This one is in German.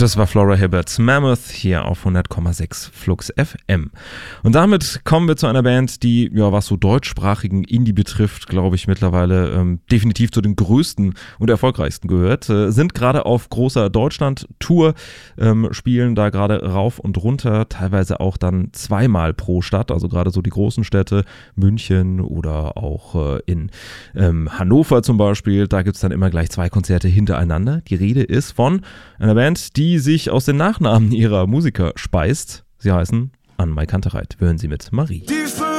Das war Flora Hibbert's Mammoth hier auf 100,6 Flux FM. Und damit kommen wir zu einer Band, die, ja, was so deutschsprachigen Indie betrifft, glaube ich mittlerweile definitiv zu den größten und erfolgreichsten gehört. Sind gerade auf großer Deutschland-Tour, spielen da gerade rauf und runter, teilweise auch dann zweimal pro Stadt, also gerade so die großen Städte, München oder auch in Hannover zum Beispiel. Da gibt es dann immer gleich 2 Konzerte hintereinander. Die Rede ist von einer Band, die sich aus den Nachnamen ihrer Musiker speist. Sie heißen Ann-Mai Kantereit. Wir hören sie mit Marie. Die